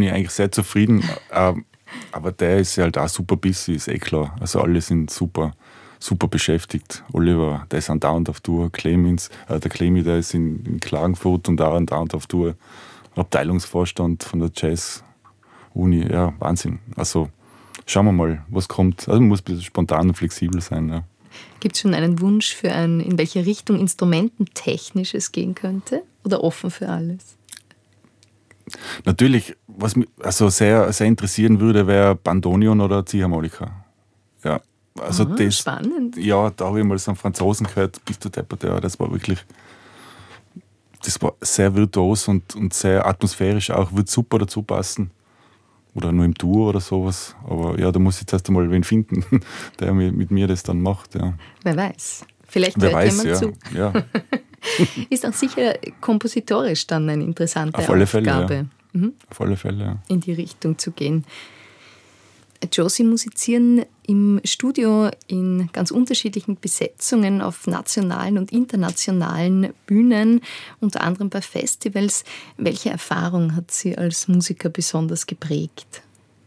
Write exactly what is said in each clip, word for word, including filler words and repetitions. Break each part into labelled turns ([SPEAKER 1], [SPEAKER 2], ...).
[SPEAKER 1] ich eigentlich sehr zufrieden. Ähm, aber der ist ja halt auch super busy, ist eh klar. Also alle sind super, super beschäftigt. Oliver, der ist andauernd auf Tour. Clemens, äh, der Clemi, der ist in, in Klagenfurt und auch andauernd auf Tour. Abteilungsvorstand von der Jazz-Uni, ja, Wahnsinn. Also schauen wir mal, was kommt. Also man muss ein bisschen spontan und flexibel sein. Ja.
[SPEAKER 2] Gibt es schon einen Wunsch für ein, in welche Richtung instrumententechnisch es gehen könnte? Oder offen für alles?
[SPEAKER 1] Natürlich, was mich also sehr, sehr interessieren würde, wäre Bandonion oder Ziehharmonika. Ja, also
[SPEAKER 2] ah,
[SPEAKER 1] das,
[SPEAKER 2] spannend.
[SPEAKER 1] Ja, da habe ich mal so einen Franzosen gehört, bist du deppert, ja, das war wirklich, das war sehr virtuos und, und sehr atmosphärisch auch, wird super dazu passen. Oder nur im Duo oder sowas. Aber ja, da muss ich jetzt erst einmal wen finden, der mit mir das dann macht. Ja.
[SPEAKER 2] Wer weiß. Vielleicht
[SPEAKER 1] Wer
[SPEAKER 2] hört
[SPEAKER 1] weiß,
[SPEAKER 2] jemand
[SPEAKER 1] ja.
[SPEAKER 2] zu.
[SPEAKER 1] Ja.
[SPEAKER 2] Ist auch sicher kompositorisch dann eine interessante
[SPEAKER 1] Auf alle
[SPEAKER 2] Aufgabe.
[SPEAKER 1] Fälle, ja. Mhm. Auf alle Fälle, ja.
[SPEAKER 2] In die Richtung zu gehen. Joe, Sie musizieren im Studio in ganz unterschiedlichen Besetzungen auf nationalen und internationalen Bühnen, unter anderem bei Festivals. Welche Erfahrung hat Sie als Musiker besonders geprägt?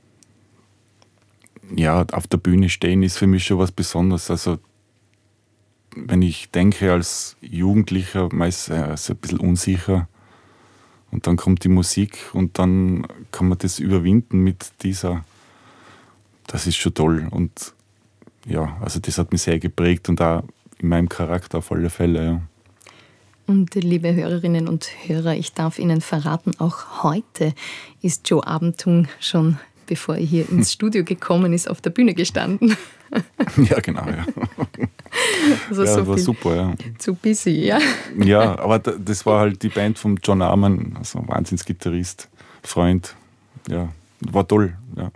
[SPEAKER 1] Ja, auf der Bühne stehen ist für mich schon was Besonderes. Also wenn ich denke, als Jugendlicher meist äh, ist ein bisschen unsicher und dann kommt die Musik und dann kann man das überwinden mit dieser. Das ist schon toll und ja, also das hat mich sehr geprägt und auch in meinem Charakter auf alle Fälle. Ja.
[SPEAKER 2] Und liebe Hörerinnen und Hörer, ich darf Ihnen verraten, auch heute ist Joe Abendtung schon, bevor er hier ins Studio gekommen ist, auf der Bühne gestanden.
[SPEAKER 1] Ja, genau. Ja,
[SPEAKER 2] also
[SPEAKER 1] ja
[SPEAKER 2] so
[SPEAKER 1] das war
[SPEAKER 2] viel
[SPEAKER 1] super. Ja.
[SPEAKER 2] Zu busy, ja.
[SPEAKER 1] Ja, aber das war halt die Band von John Arman, also ein Wahnsinnsgitarrist, Freund. Ja, war toll. Ja.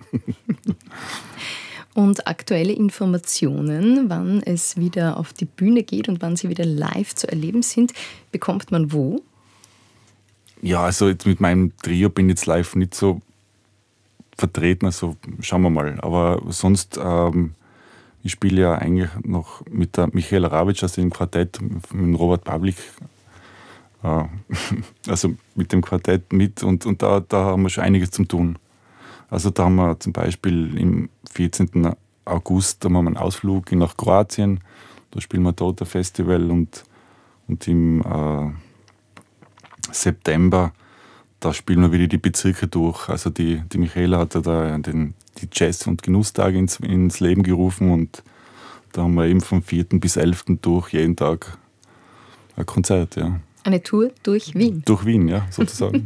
[SPEAKER 2] Und aktuelle Informationen, wann es wieder auf die Bühne geht und wann sie wieder live zu erleben sind, bekommt man wo?
[SPEAKER 1] Ja, also jetzt mit meinem Trio bin ich jetzt live nicht so vertreten, also schauen wir mal. Aber sonst, ähm, ich spiele ja eigentlich noch mit der Michaela Rawitsch, also im Quartett, mit dem Robert Pavlik, äh, also mit dem Quartett mit und, und da, da haben wir schon einiges zu tun. Also da haben wir zum Beispiel im vierzehnten August da haben wir einen Ausflug nach Kroatien, da spielen wir dort ein Festival und, und im äh, September, da spielen wir wieder die Bezirke durch. Also die, die Michaela hat ja da den, die Jazz- und Genusstage ins, ins Leben gerufen und da haben wir eben vom vierten bis elften durch jeden Tag ein Konzert. Ja.
[SPEAKER 2] Eine Tour durch Wien?
[SPEAKER 1] Durch Wien, ja, sozusagen.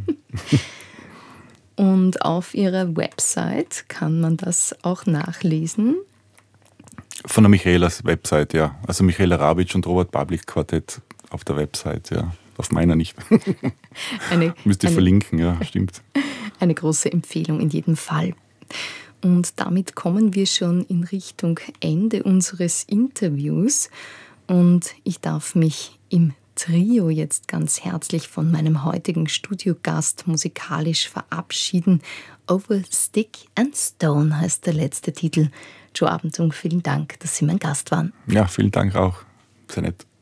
[SPEAKER 2] Und auf Ihrer Website kann man das auch nachlesen?
[SPEAKER 1] Von der Michaelas Website, ja. Also Michaela Rawitsch und Robert Pavlik Quartett auf der Website, ja. Auf meiner nicht.
[SPEAKER 2] Eine,
[SPEAKER 1] Müsste ich
[SPEAKER 2] eine,
[SPEAKER 1] verlinken, ja, stimmt.
[SPEAKER 2] Eine große Empfehlung in jedem Fall. Und damit kommen wir schon in Richtung Ende unseres Interviews. Und ich darf mich im Trio jetzt ganz herzlich von meinem heutigen Studiogast musikalisch verabschieden. Over Stick and Stone heißt der letzte Titel. Joe Abendtung, vielen Dank, dass Sie mein Gast waren.
[SPEAKER 1] Ja, vielen Dank auch. Sehr nett.